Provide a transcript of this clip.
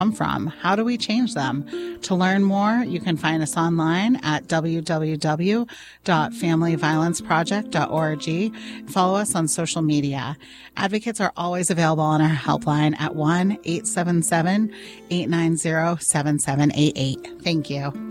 come from? How do we change them? To learn more, you can find us online at www.familyviolenceproject.org. Follow us on social media. Advocates are always available on our helpline at 1-877-890-7788. Thank you.